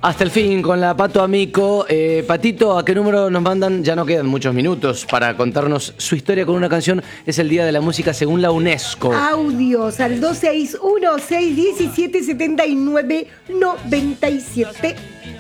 Hasta el fin con la Pato Amico. Patito, ¿a qué número nos mandan? Ya no quedan muchos minutos para contarnos su historia con una canción. Es el Día de la Música según la UNESCO. Audios al 261-617-7997.